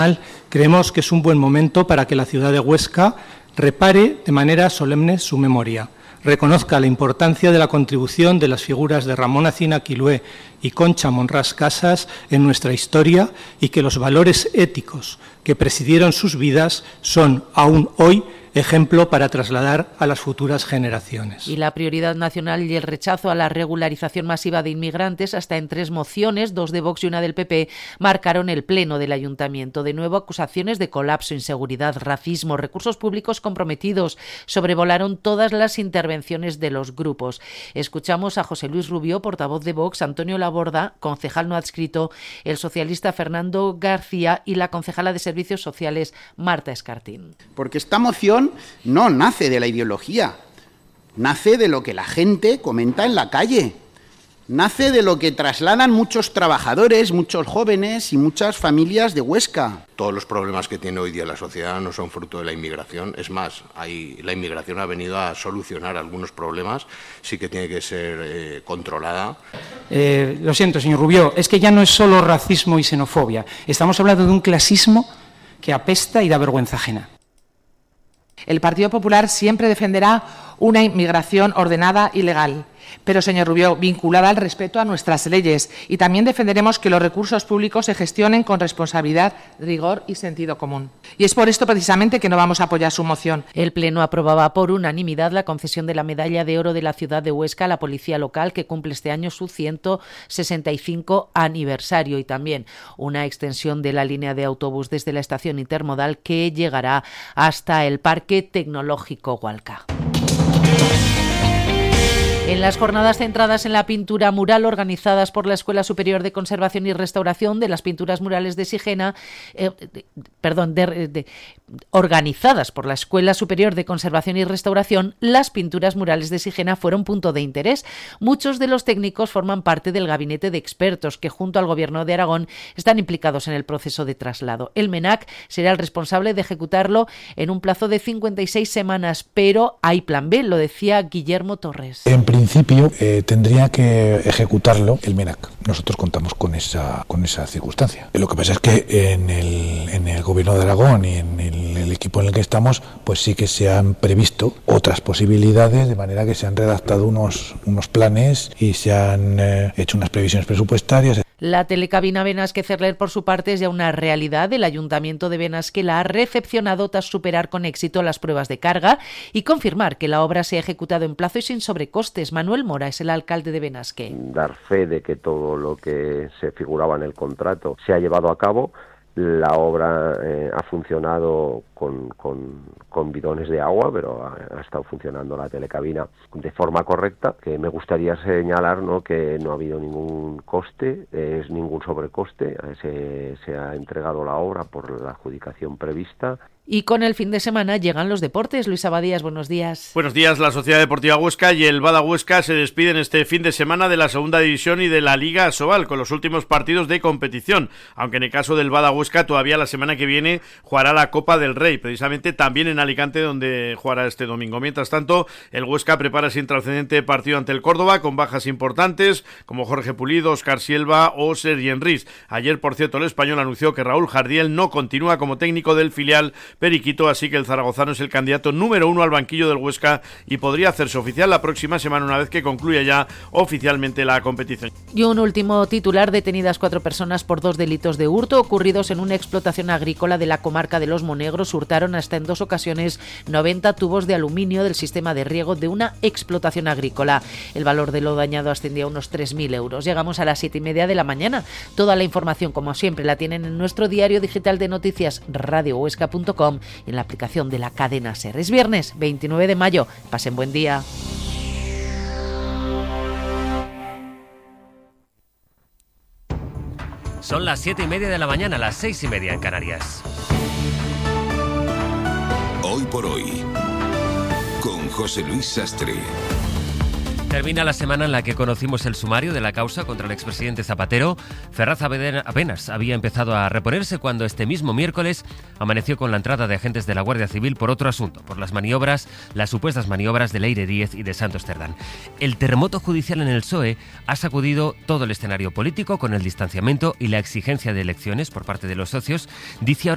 Creemos que es un buen momento para que la ciudad de Huesca repare de manera solemne su memoria, reconozca la importancia de la contribución de las figuras de Ramón Acina Quilué y Concha Monràs Casas en nuestra historia y que los valores éticos que presidieron sus vidas son aún hoy ejemplo para trasladar a las futuras generaciones. Y la prioridad nacional y el rechazo a la regularización masiva de inmigrantes, hasta en 3 mociones, 2 de Vox y 1 del PP, marcaron el pleno del ayuntamiento. De nuevo, acusaciones de colapso, inseguridad, racismo, recursos públicos comprometidos. Sobrevolaron todas las intervenciones de los grupos. Escuchamos a José Luis Rubio, portavoz de Vox, Antonio Laborda, concejal no adscrito, el socialista Fernando García y la concejala de Servicios Sociales Marta Escartín. Porque esta moción no nace de la ideología, nace de lo que la gente comenta en la calle, nace de lo que trasladan muchos trabajadores, muchos jóvenes y muchas familias de Huesca. Todos los problemas que tiene hoy día la sociedad no son fruto de la inmigración, es más, la inmigración ha venido a solucionar algunos problemas, sí que tiene que ser controlada. Lo siento, señor Rubio, es que ya no es solo racismo y xenofobia, estamos hablando de un clasismo que apesta y da vergüenza ajena. El Partido Popular siempre defenderá una inmigración ordenada y legal, pero, señor Rubio, vinculada al respeto a nuestras leyes, y también defenderemos que los recursos públicos se gestionen con responsabilidad, rigor y sentido común. Y es por esto precisamente que no vamos a apoyar su moción. El Pleno aprobaba por unanimidad la concesión de la Medalla de Oro de la ciudad de Huesca a la policía local, que cumple este año su 165 aniversario, y también una extensión de la línea de autobús desde la estación intermodal que llegará hasta el Parque Tecnológico Hualca. En las jornadas centradas en la pintura mural organizadas por la Escuela Superior de Conservación y Restauración de las Pinturas Murales de Sigena, organizadas por la Escuela Superior de Conservación y Restauración, las pinturas murales de Sigena fueron punto de interés. Muchos de los técnicos forman parte del gabinete de expertos que, junto al Gobierno de Aragón, están implicados en el proceso de traslado. El MENAC será el responsable de ejecutarlo en un plazo de 56 semanas, pero hay plan B, lo decía Guillermo Torres. En principio tendría que ejecutarlo el MENAC. Nosotros contamos con esa circunstancia. Lo que pasa es que en el Gobierno de Aragón y en el equipo en el que estamos, pues sí que se han previsto otras posibilidades, de manera que se han redactado unos planes y se han hecho unas previsiones presupuestarias. La telecabina Benasque-Cerler, por su parte, es ya una realidad. El Ayuntamiento de Benasque la ha recepcionado tras superar con éxito las pruebas de carga y confirmar que la obra se ha ejecutado en plazo y sin sobrecostes. Manuel Mora es el alcalde de Benasque. Dar fe de que todo lo que se figuraba en el contrato se ha llevado a cabo. La obra ha funcionado con bidones de agua, pero ha estado funcionando la telecabina de forma correcta. Que me gustaría señalar, ¿no?, que no ha habido ningún coste, ningún sobrecoste. Se ha entregado la obra por la adjudicación prevista. Y con el fin de semana llegan los deportes. Luis Abadías, buenos días. Buenos días. La Sociedad Deportiva Huesca y el Bada Huesca se despiden este fin de semana de la segunda división y de la Liga Asobal con los últimos partidos de competición, aunque en el caso del Bada Huesca todavía la semana que viene jugará la Copa del Rey, precisamente también en Alicante, donde jugará este domingo. Mientras tanto, el Huesca prepara ese intrascendente partido ante el Córdoba con bajas importantes como Jorge Pulido, Óscar Silva o Sergi Enrís. Ayer, por cierto, el Español anunció que Raúl Jardiel no continúa como técnico del filial periquito, así que el zaragozano es el candidato número 1 al banquillo del Huesca y podría hacerse oficial la próxima semana, una vez que concluya ya oficialmente la competición. Y un último titular: detenidas 4 personas por 2 delitos de hurto ocurridos en una explotación agrícola de la comarca de Los Monegros. Hurtaron hasta en 2 ocasiones 90 tubos de aluminio del sistema de riego de una explotación agrícola. El valor de lo dañado ascendía a unos 3.000 euros. Llegamos a las 7:30 de la mañana. Toda la información, como siempre, la tienen en nuestro diario digital de noticias, radiohuesca.com, y en la aplicación de la cadena SER. Es viernes 29 de mayo. Pasen buen día. Son las 7:30 de la mañana, las 6:30 en Canarias. Hoy por hoy, con José Luis Sastre. Termina la semana en la que conocimos el sumario de la causa contra el expresidente Zapatero. Ferraz apenas había empezado a reponerse cuando este mismo miércoles amaneció con la entrada de agentes de la Guardia Civil por otro asunto, por las supuestas maniobras de Leire Díez y de Santos Cerdán. El terremoto judicial en el PSOE ha sacudido todo el escenario político con el distanciamiento y la exigencia de elecciones por parte de los socios, dice ahora